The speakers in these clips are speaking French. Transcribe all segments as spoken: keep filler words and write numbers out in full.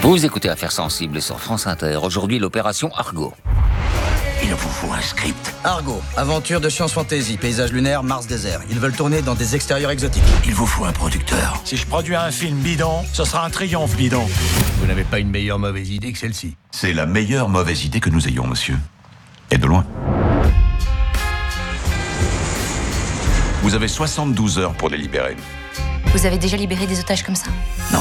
Vous écoutez Affaires sensibles sur France Inter. Aujourd'hui, l'opération Argo. Il vous faut un script. Argo, aventure de science fantasy, paysage lunaire, Mars désert. Ils veulent tourner dans des extérieurs exotiques. Il vous faut un producteur. Si je produis un film bidon, ce sera un triomphe bidon. Vous n'avez pas une meilleure mauvaise idée que celle-ci? C'est la meilleure mauvaise idée que nous ayons, monsieur. Et de loin. Vous avez soixante-douze heures pour les libérer. Vous avez déjà libéré des otages comme ça? Non.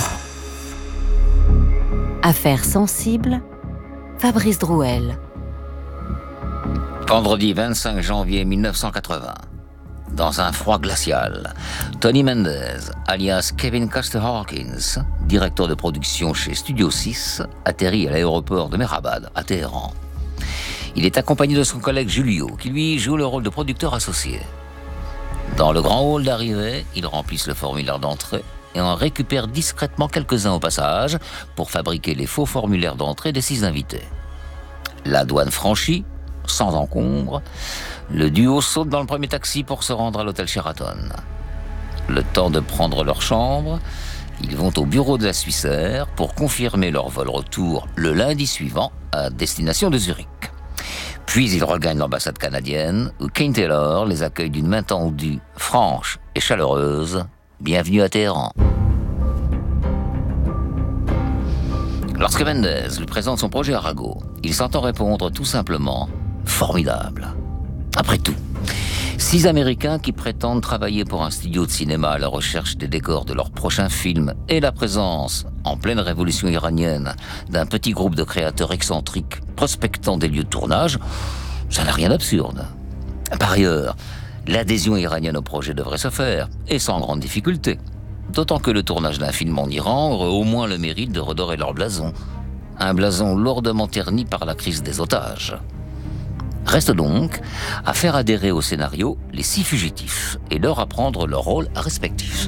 Affaires sensibles, Fabrice Drouel. Vendredi vingt-cinq janvier mille neuf cent quatre-vingts. Dans un froid glacial, Tony Mendez, alias Kevin Custer Hawkins, directeur de production chez Studio six, atterrit à l'aéroport de Mehrabad, à Téhéran. Il est accompagné de son collègue Julio, qui lui joue le rôle de producteur associé. Dans le grand hall d'arrivée, ils remplissent le formulaire d'entrée et en récupèrent discrètement quelques-uns au passage pour fabriquer les faux formulaires d'entrée des six invités. La douane franchie, sans encombre, le duo saute dans le premier taxi pour se rendre à l'hôtel Sheraton. Le temps de prendre leur chambre, ils vont au bureau de la Suissair pour confirmer leur vol retour le lundi suivant à destination de Zurich. Puis ils regagnent l'ambassade canadienne où Kane Taylor les accueille d'une main tendue, franche et chaleureuse. Bienvenue à Téhéran. Lorsque Mendez lui présente son projet Argo, il s'entend répondre tout simplement « formidable ». Après tout, six Américains qui prétendent travailler pour un studio de cinéma à la recherche des décors de leur prochain film et la présence, en pleine révolution iranienne, d'un petit groupe de créateurs excentriques prospectant des lieux de tournage, ça n'a rien d'absurde. Par ailleurs, l'adhésion iranienne au projet devrait se faire, et sans grande difficulté. D'autant que le tournage d'un film en Iran aurait au moins le mérite de redorer leur blason. Un blason lourdement terni par la crise des otages. Reste donc à faire adhérer au scénario les six fugitifs et leur apprendre leur rôle respectif.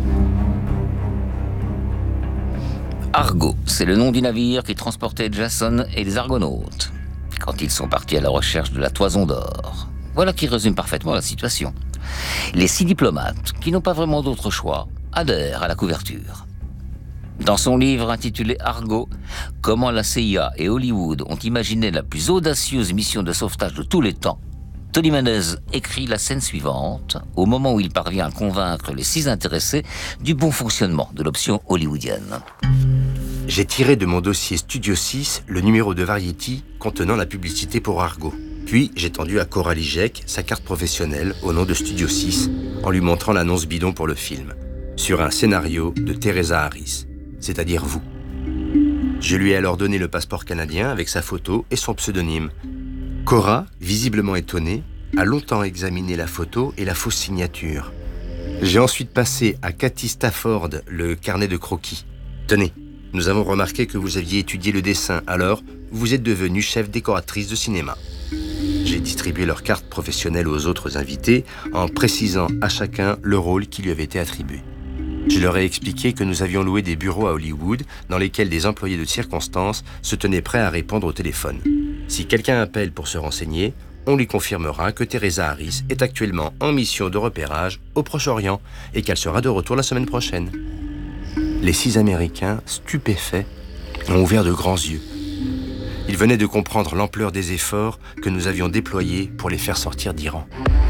Argo, c'est le nom du navire qui transportait Jason et les Argonautes quand ils sont partis à la recherche de la toison d'or. Voilà qui résume parfaitement la situation. Les six diplomates, qui n'ont pas vraiment d'autre choix, adhèrent à la couverture. Dans son livre intitulé Argo, comment la C I A et Hollywood ont imaginé la plus audacieuse mission de sauvetage de tous les temps, Tony Mendez écrit la scène suivante, au moment où il parvient à convaincre les six intéressés du bon fonctionnement de l'option hollywoodienne. J'ai tiré de mon dossier Studio six le numéro de Variety contenant la publicité pour Argo. Puis j'ai tendu à Coralie Jek sa carte professionnelle au nom de Studio six en lui montrant l'annonce bidon pour le film, sur un scénario de Teresa Harris, c'est-à-dire vous. Je lui ai alors donné le passeport canadien avec sa photo et son pseudonyme. Cora, visiblement étonnée, a longtemps examiné la photo et la fausse signature. J'ai ensuite passé à Cathy Stafford le carnet de croquis. Tenez, nous avons remarqué que vous aviez étudié le dessin, alors vous êtes devenue chef décoratrice de cinéma. J'ai distribué leurs cartes professionnelles aux autres invités en précisant à chacun le rôle qui lui avait été attribué. Je leur ai expliqué que nous avions loué des bureaux à Hollywood dans lesquels des employés de circonstance se tenaient prêts à répondre au téléphone. Si quelqu'un appelle pour se renseigner, on lui confirmera que Teresa Harris est actuellement en mission de repérage au Proche-Orient et qu'elle sera de retour la semaine prochaine. Les six Américains, stupéfaits, ont ouvert de grands yeux. Ils venaient de comprendre l'ampleur des efforts que nous avions déployés pour les faire sortir d'Iran.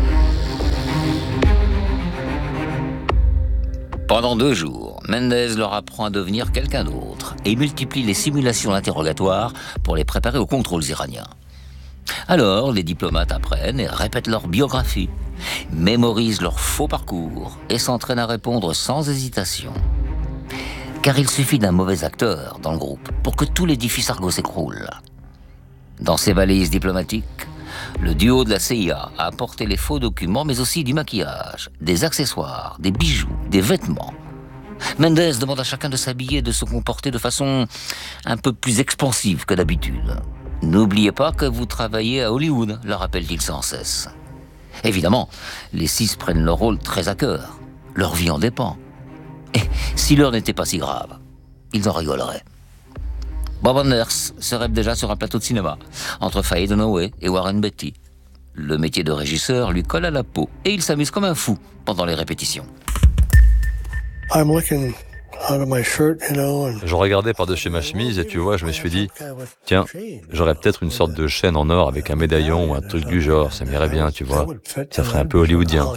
Pendant deux jours, Mendez leur apprend à devenir quelqu'un d'autre et multiplie les simulations d'interrogatoire pour les préparer aux contrôles iraniens. Alors, les diplomates apprennent et répètent leur biographie, mémorisent leur faux parcours et s'entraînent à répondre sans hésitation. Car il suffit d'un mauvais acteur dans le groupe pour que tout l'édifice Argo s'écroule. Dans ses valises diplomatiques, le duo de la C I A a apporté les faux documents, mais aussi du maquillage, des accessoires, des bijoux, des vêtements. Mendez demande à chacun de s'habiller et de se comporter de façon un peu plus expansive que d'habitude. « N'oubliez pas que vous travaillez à Hollywood », leur rappelle-t-il sans cesse. Évidemment, les six prennent leur rôle très à cœur. Leur vie en dépend. Et si l'heure n'était pas si grave, ils en rigoleraient. Bob Anders se rêve déjà sur un plateau de cinéma, entre Faye Dunaway et Warren Beatty. Le métier de régisseur lui colle à la peau et il s'amuse comme un fou pendant les répétitions. I'm looking Je regardais par-dessus ma chemise et tu vois, je me suis dit, tiens, j'aurais peut-être une sorte de chaîne en or avec un médaillon ou un truc du genre, ça m'irait bien, tu vois. Ça ferait un peu hollywoodien.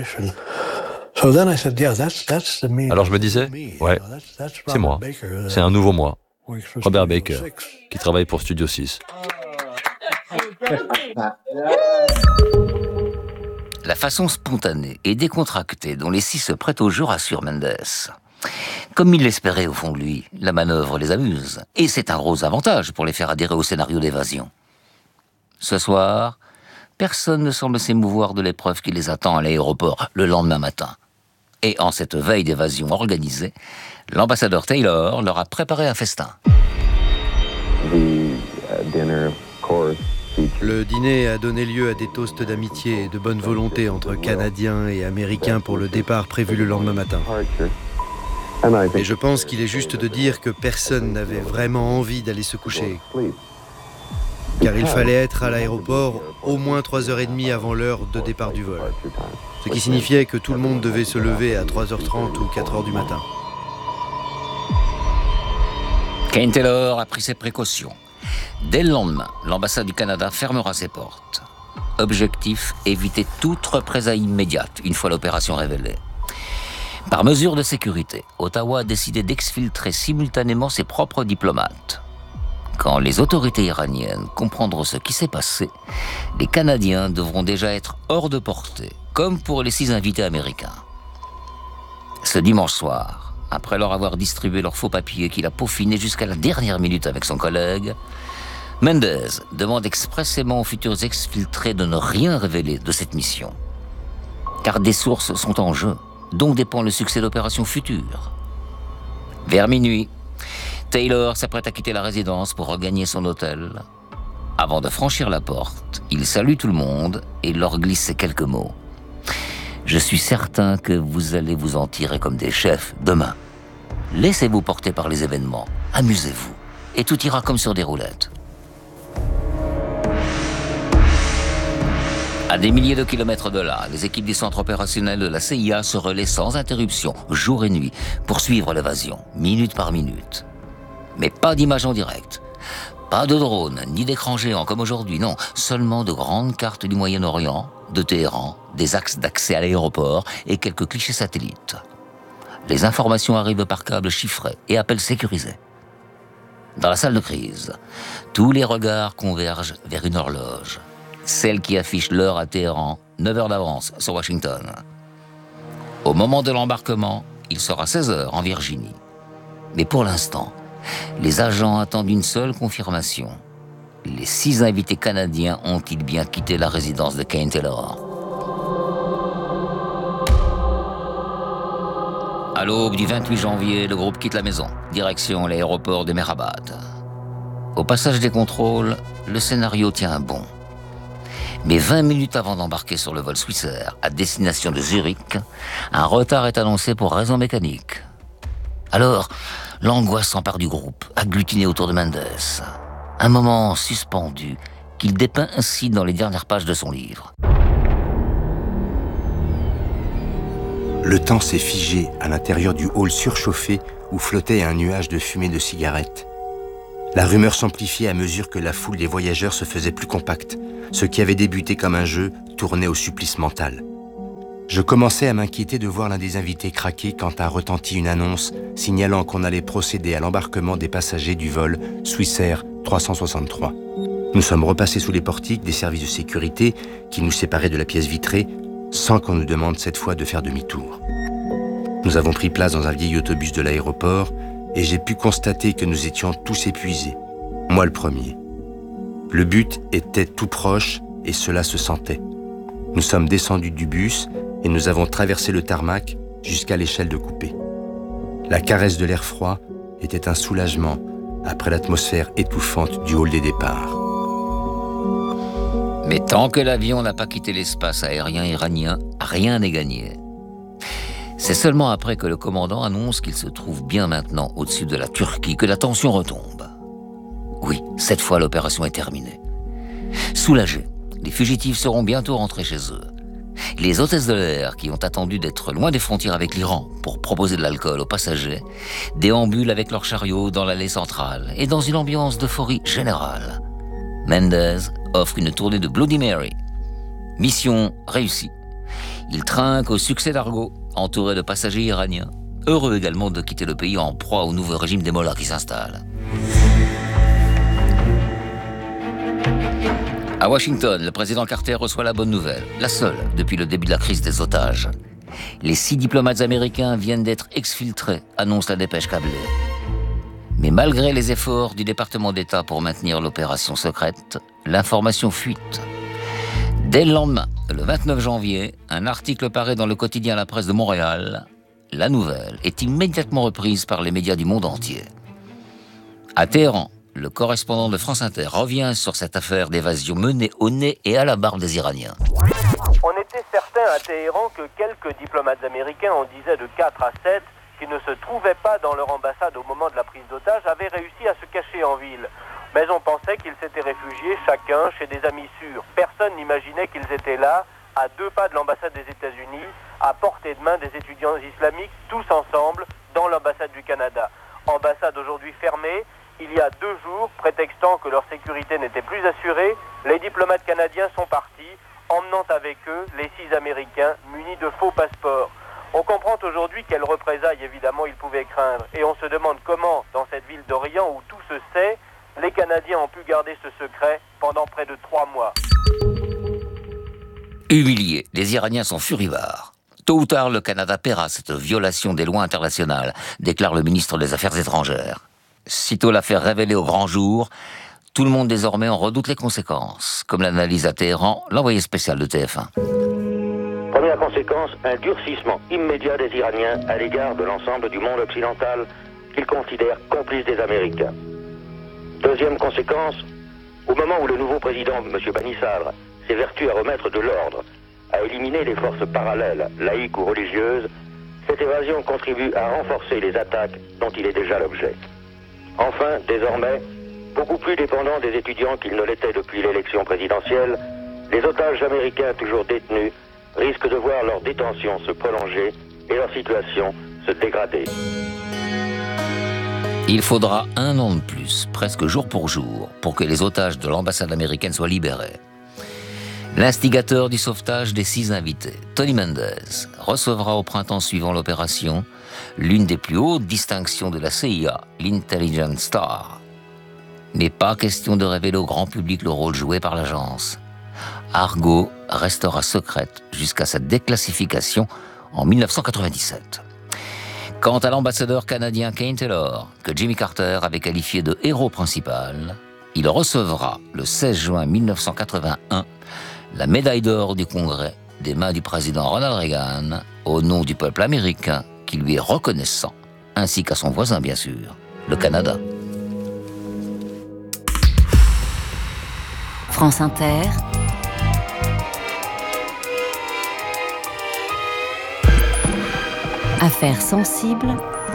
Alors je me disais, ouais, c'est moi, c'est un nouveau moi, Robert Baker, qui travaille pour Studio six. La façon spontanée et décontractée dont les six se prêtent au jeu rassure Mendes. Comme il l'espérait au fond de lui, la manœuvre les amuse. Et c'est un gros avantage pour les faire adhérer au scénario d'évasion. Ce soir, personne ne semble s'émouvoir de l'épreuve qui les attend à l'aéroport le lendemain matin. Et en cette veille d'évasion organisée, l'ambassadeur Taylor leur a préparé un festin. Le dîner a donné lieu à des toasts d'amitié et de bonne volonté entre Canadiens et Américains pour le départ prévu le lendemain matin. Et je pense qu'il est juste de dire que personne n'avait vraiment envie d'aller se coucher. Car il fallait être à l'aéroport au moins trois heures trente avant l'heure de départ du vol. Ce qui signifiait que tout le monde devait se lever à trois heures trente ou quatre heures du matin. Kane Taylor a pris ses précautions. Dès le lendemain, l'ambassade du Canada fermera ses portes. Objectif, éviter toute représailles immédiate une fois l'opération révélée. Par mesure de sécurité, Ottawa a décidé d'exfiltrer simultanément ses propres diplomates. Quand les autorités iraniennes comprendront ce qui s'est passé, les Canadiens devront déjà être hors de portée, comme pour les six invités américains. Ce dimanche soir, après leur avoir distribué leurs faux papiers qu'il a peaufinés jusqu'à la dernière minute avec son collègue, Mendes demande expressément aux futurs exfiltrés de ne rien révéler de cette mission. Car des sources sont en jeu, dont dépend le succès d'opérations futures. Vers minuit, Taylor s'apprête à quitter la résidence pour regagner son hôtel. Avant de franchir la porte, il salue tout le monde et leur glisse ces quelques mots. « Je suis certain que vous allez vous en tirer comme des chefs demain. Laissez-vous porter par les événements, amusez-vous, et tout ira comme sur des roulettes. » À des milliers de kilomètres de là, les équipes du centre opérationnel de la C I A se relaient sans interruption, jour et nuit, pour suivre l'évasion, minute par minute. Mais pas d'images en direct. Pas de drones, ni d'écrans géants comme aujourd'hui, non. Seulement de grandes cartes du Moyen-Orient, de Téhéran, des axes d'accès à l'aéroport et quelques clichés satellites. Les informations arrivent par câble chiffré et appels sécurisés. Dans la salle de crise, tous les regards convergent vers une horloge. Celle qui affiche l'heure à Téhéran, neuf heures d'avance sur Washington. Au moment de l'embarquement, il sera seize heures en Virginie. Mais pour l'instant, les agents attendent une seule confirmation. Les six invités canadiens ont-ils bien quitté la résidence de Kane Taylor? À l'aube du vingt-huit janvier, le groupe quitte la maison, direction l'aéroport de Mehrabad. Au passage des contrôles, le scénario tient bon. Mais vingt minutes avant d'embarquer sur le vol Swissair à destination de Zurich, un retard est annoncé pour raison mécanique. Alors, l'angoisse s'empare du groupe, agglutiné autour de Mendes. Un moment suspendu qu'il dépeint ainsi dans les dernières pages de son livre. Le temps s'est figé à l'intérieur du hall surchauffé où flottait un nuage de fumée de cigarettes. La rumeur s'amplifiait à mesure que la foule des voyageurs se faisait plus compacte. Ce qui avait débuté comme un jeu tournait au supplice mental. Je commençais à m'inquiéter de voir l'un des invités craquer quand a retenti une annonce signalant qu'on allait procéder à l'embarquement des passagers du vol Swissair trois cent soixante-trois. Nous sommes repassés sous les portiques des services de sécurité qui nous séparaient de la pièce vitrée sans qu'on nous demande cette fois de faire demi-tour. Nous avons pris place dans un vieil autobus de l'aéroport et j'ai pu constater que nous étions tous épuisés, moi le premier. Le but était tout proche et cela se sentait. Nous sommes descendus du bus et nous avons traversé le tarmac jusqu'à l'échelle de coupé. La caresse de l'air froid était un soulagement après l'atmosphère étouffante du hall des départs. Mais tant que l'avion n'a pas quitté l'espace aérien iranien, rien n'est gagné. C'est seulement après que le commandant annonce qu'il se trouve bien maintenant au-dessus de la Turquie que la tension retombe. Oui, cette fois l'opération est terminée. Soulagés, les fugitifs seront bientôt rentrés chez eux. Les hôtesses de l'air, qui ont attendu d'être loin des frontières avec l'Iran pour proposer de l'alcool aux passagers, déambulent avec leurs chariots dans l'allée centrale et dans une ambiance d'euphorie générale. Mendez offre une tournée de Bloody Mary. Mission réussie. Il trinque au succès d'Argo, entouré de passagers iraniens, heureux également de quitter le pays en proie au nouveau régime des mollahs qui s'installe. À Washington, le président Carter reçoit la bonne nouvelle, la seule depuis le début de la crise des otages. Les six diplomates américains viennent d'être exfiltrés, annonce la dépêche câblée. Mais malgré les efforts du département d'État pour maintenir l'opération secrète, l'information fuite. Dès le lendemain, le vingt-neuf janvier, un article paraît dans le quotidien La Presse de Montréal. La nouvelle est immédiatement reprise par les médias du monde entier. À Téhéran, le correspondant de France Inter revient sur cette affaire d'évasion menée au nez et à la barbe des Iraniens. On était certain à Téhéran que quelques diplomates américains, on disait de quatre à sept, qui ne se trouvaient pas dans leur ambassade au moment de la prise d'otage, avaient réussi à se cacher en ville. Mais on pensait qu'ils s'étaient réfugiés chacun chez des amis sûrs. Personne n'imaginait qu'ils étaient là, à deux pas de l'ambassade des États-Unis, à portée de main des étudiants islamiques, tous ensemble, dans l'ambassade du Canada. Ambassade aujourd'hui fermée. Il y a deux jours, prétextant que leur sécurité n'était plus assurée, les diplomates canadiens sont partis, emmenant avec eux les six Américains munis de faux passeports. On comprend aujourd'hui quelles représailles, évidemment, ils pouvaient craindre. Et on se demande comment, dans cette ville d'Orient où tout se sait, les Canadiens ont pu garder ce secret pendant près de trois mois. Humiliés, les Iraniens sont furibards. Tôt ou tard, le Canada paiera cette violation des lois internationales, déclare le ministre des Affaires étrangères. Sitôt l'affaire révélée au grand jour, tout le monde désormais en redoute les conséquences, comme l'analyse à Téhéran l'envoyé spécial de T F un. Première conséquence, un durcissement immédiat des Iraniens à l'égard de l'ensemble du monde occidental qu'ils considèrent complices des Américains. Deuxième conséquence, au moment où le nouveau président, M. Bani Sadr, s'évertue à remettre de l'ordre, à éliminer les forces parallèles, laïques ou religieuses, cette évasion contribue à renforcer les attaques dont il est déjà l'objet. Enfin, désormais, beaucoup plus dépendants des étudiants qu'ils ne l'étaient depuis l'élection présidentielle, les otages américains toujours détenus risquent de voir leur détention se prolonger et leur situation se dégrader. Il faudra un an de plus, presque jour pour jour, pour que les otages de l'ambassade américaine soient libérés. L'instigateur du sauvetage des six invités, Tony Mendez, recevra au printemps suivant l'opération l'une des plus hautes distinctions de la C I A, l'Intelligence Star. Mais pas question de révéler au grand public le rôle joué par l'agence. Argo restera secrète jusqu'à sa déclassification en mille neuf cent quatre-vingt-dix-sept. Quant à l'ambassadeur canadien Kane Taylor, que Jimmy Carter avait qualifié de héros principal, il recevra le seize juin mille neuf cent quatre-vingt-un la médaille d'or du Congrès des mains du président Ronald Reagan au nom du peuple américain qui lui est reconnaissant, ainsi qu'à son voisin bien sûr, le Canada. France Inter. Affaires sensibles.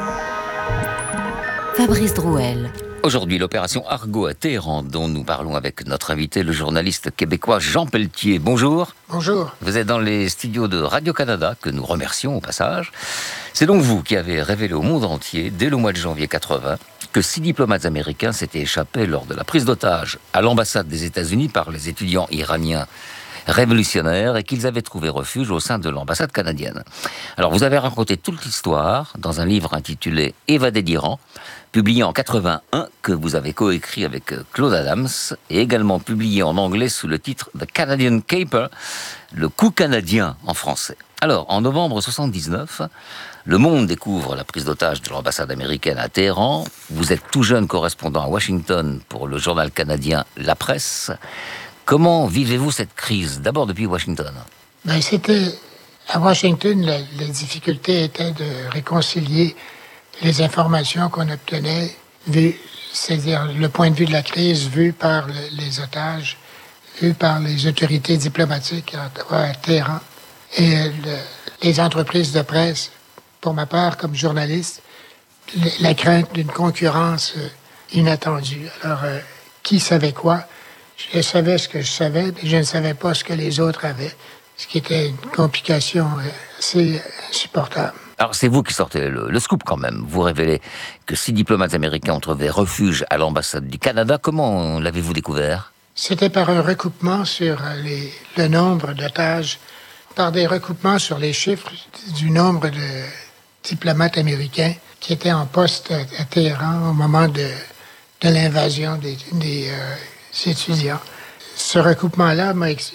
Fabrice Drouel. Aujourd'hui, l'opération Argo à Téhéran, dont nous parlons avec notre invité, le journaliste québécois Jean Pelletier. Bonjour. Bonjour. Vous êtes dans les studios de Radio-Canada, que nous remercions au passage. C'est donc vous qui avez révélé au monde entier, dès le mois de janvier quatre-vingt, que six diplomates américains s'étaient échappés lors de la prise d'otage à l'ambassade des États-Unis par les étudiants iraniens révolutionnaires et qu'ils avaient trouvé refuge au sein de l'ambassade canadienne. Alors, vous avez raconté toute l'histoire dans un livre intitulé « Évadés d'Iran », publié en quatre-vingt-un, que vous avez coécrit avec Claude Adams, et également publié en anglais sous le titre « The Canadian Caper », le coup canadien en français. Alors, en novembre soixante-dix-neuf, le monde découvre la prise d'otage de l'ambassade américaine à Téhéran. Vous êtes tout jeune correspondant à Washington pour le journal canadien La Presse. Comment vivez-vous cette crise, d'abord depuis Washington? Ben, c'était à Washington, la, la difficulté était de réconcilier les informations qu'on obtenait, vu, c'est-à-dire le point de vue de la crise vu par le, les otages, vu par les autorités diplomatiques à, à Téhéran, et le, les entreprises de presse, pour ma part, comme journaliste, le, la crainte d'une concurrence euh, inattendue. Alors, euh, qui savait quoi? Je savais ce que je savais, mais je ne savais pas ce que les autres avaient. ce qui était une complication assez insupportable. Alors c'est vous qui sortez le, le scoop quand même. Vous révélez que six diplomates américains ont trouvé refuge à l'ambassade du Canada. Comment l'avez-vous découvert? C'était par un recoupement sur les, le nombre d'otages, par des recoupements sur les chiffres du nombre de diplomates américains qui étaient en poste à, à Téhéran au moment de, de l'invasion des, des euh, étudiants. Ce recoupement-là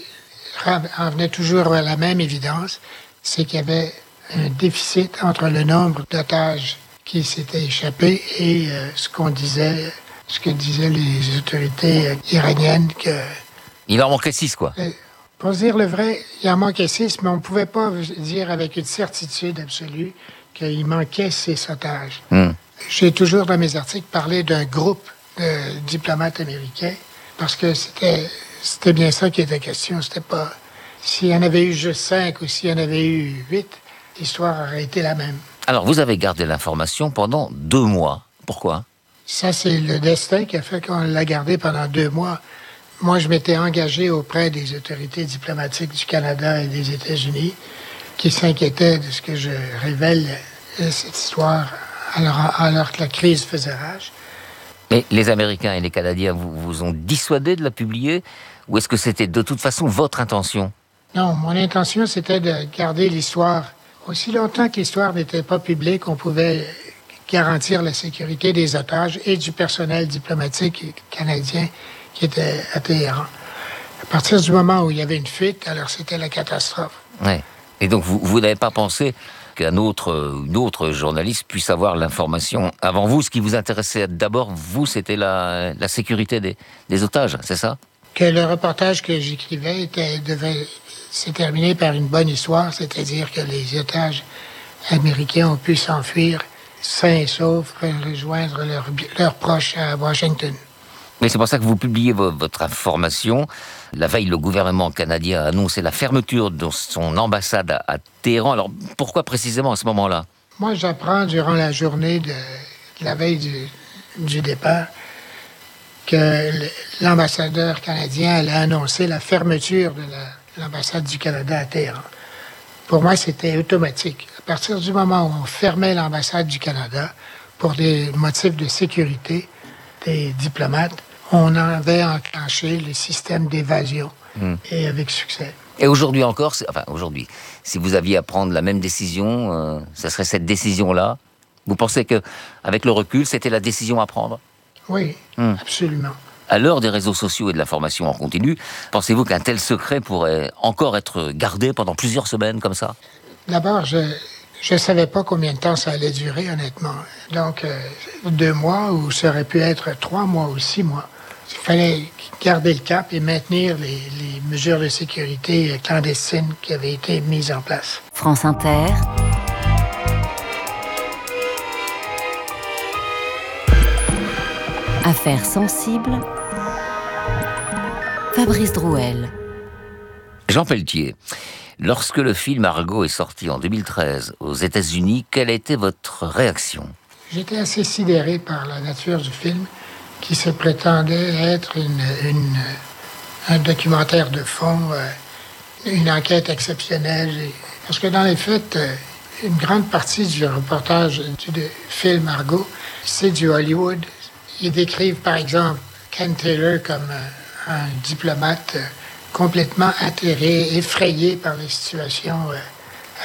en venait toujours à la même évidence, c'est qu'il y avait un déficit entre le nombre d'otages qui s'étaient échappés et euh, ce qu'on disait, ce que disaient les autorités euh, iraniennes que... Il en manquait six, quoi. Euh, pour dire le vrai, il en manquait six, mais on ne pouvait pas dire avec une certitude absolue qu'il manquait six otages. Mm. J'ai toujours, dans mes articles, parlé d'un groupe de diplomates américains parce que c'était, c'était bien ça qui était question. C'était pas... S'il y en avait eu juste cinq ou s'il y en avait eu huit, l'histoire aurait été la même. Alors, vous avez gardé l'information pendant deux mois. Pourquoi? Ça, c'est le destin qui a fait qu'on l'a gardé pendant deux mois. Moi, je m'étais engagé auprès des autorités diplomatiques du Canada et des États-Unis qui s'inquiétaient de ce que je révèle cette histoire alors, alors que la crise faisait rage. Mais les Américains et les Canadiens vous, vous ont dissuadé de la publier? Ou est-ce que c'était de toute façon votre intention? Non, mon intention, c'était de garder l'histoire. Aussi longtemps que l'histoire n'était pas publique, on pouvait garantir la sécurité des otages et du personnel diplomatique canadien qui était à Téhéran. À partir du moment où il y avait une fuite, alors c'était la catastrophe. Ouais. Et donc, vous, vous n'avez pas pensé qu'un autre, une autre journaliste puisse avoir l'information avant vous? Ce qui vous intéressait d'abord, vous, c'était la, la sécurité des, des otages, c'est ça? Que le reportage que j'écrivais était, devait se terminer par une bonne histoire, c'est-à-dire que les otages américains ont pu s'enfuir sains et saufs, rejoindre leurs leurs proches à Washington. Mais c'est pour ça que vous publiez vo- votre information. La veille, le gouvernement canadien a annoncé la fermeture de son ambassade à, à Téhéran. Alors, pourquoi précisément à ce moment-là? Moi, j'apprends durant la journée de, de la veille du, du départ que l'ambassadeur canadien allait annoncer la fermeture de la, l'ambassade du Canada à Téhéran. Pour moi, c'était automatique. À partir du moment où on fermait l'ambassade du Canada pour des motifs de sécurité des diplomates, on avait enclenché le système d'évasion, mmh. et avec succès. Et aujourd'hui encore, enfin aujourd'hui, si vous aviez à prendre la même décision, euh, ça serait cette décision-là? Vous pensez que, avec le recul, c'était la décision à prendre? Oui, mmh. absolument. À l'heure des réseaux sociaux et de l'information en continu, pensez-vous qu'un tel secret pourrait encore être gardé pendant plusieurs semaines comme ça? D'abord, je ne savais pas combien de temps ça allait durer, honnêtement. Donc, euh, deux mois ou ça aurait pu être trois mois ou six mois. Il fallait garder le cap et maintenir les, les mesures de sécurité clandestines qui avaient été mises en place. France Inter. Affaires sensibles. Fabrice Drouel. Jean Pelletier, lorsque le film Argo est sorti en deux mille treize aux États-Unis, quelle a été votre réaction? J'étais assez sidéré par la nature du film, qui se prétendait être une, une, un documentaire de fond, euh, une enquête exceptionnelle. Parce que dans les faits, euh, une grande partie du reportage du de film Argo, c'est du Hollywood. Ils décrivent, par exemple, Ken Taylor comme euh, un diplomate euh, complètement atterré, effrayé par les situations euh,